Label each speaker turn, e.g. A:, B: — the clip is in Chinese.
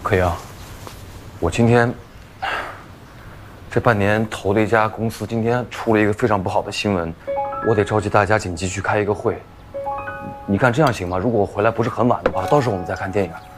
A: 可阳，我今天这半年投的一家公司，今天出了一个非常不好的新闻，我得召集大家紧急去开一个会。你看这样行吗？如果我回来不是很晚的话，到时候我们再看电影。